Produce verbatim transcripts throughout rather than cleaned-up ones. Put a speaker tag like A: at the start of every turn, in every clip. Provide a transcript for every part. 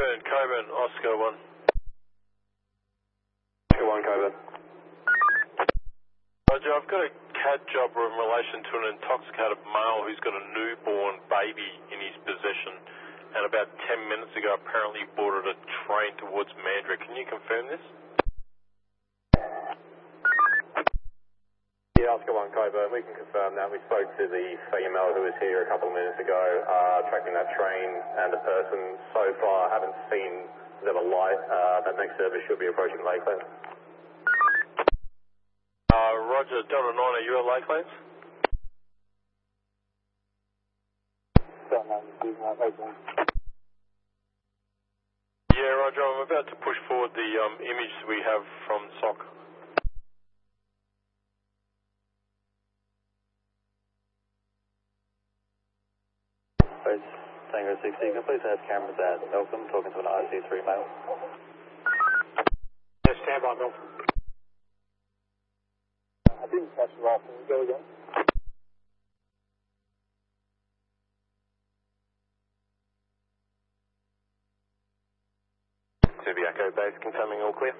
A: Coburn, Coburn, Oscar one.
B: Oscar one, Coburn.
A: Roger, I've got a C A D job in relation to an intoxicated male who's got a newborn baby in his possession, and about ten minutes ago apparently boarded a train towards Mandurah. Can you confirm this?
B: Yeah, Oscar one, Coburn. We can confirm that. We spoke to the female who was here a couple of minutes ago, uh, tracking that train and the person. So far, haven't seen them alight. Uh, that next service should be approaching Lakeland.
A: Uh, Roger, Delta nine, are you at Lakelands?
B: Delta nine, is at Lakeland.
A: Yeah, Roger, I'm about to push forward the um, image we have from S O C.
B: Base Tango sixty, can I please have cameras at Melbourne talking to an I C three male?
C: Yes, stand by, Milton. I didn't catch you off. Can you go again?
B: Subiaco base, confirming all clear.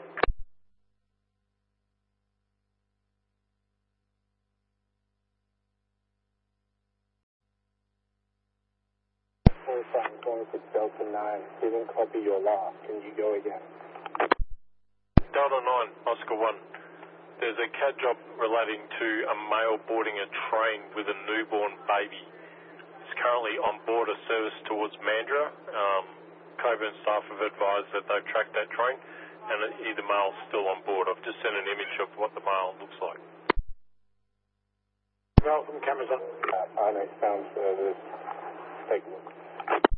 C: four five going to Delta nine. Didn't copy your last. Can you go again?
A: Delta nine, Oscar one. There's a C A D job relating to a male boarding a train with a newborn baby. It's currently on board a service towards Mandurah. Um, Coburn staff have advised that they've tracked that train and the male's still on board. I've just sent an image of what the male looks like.
C: Melton, cameras on. Uh, I know sound service. Take a look.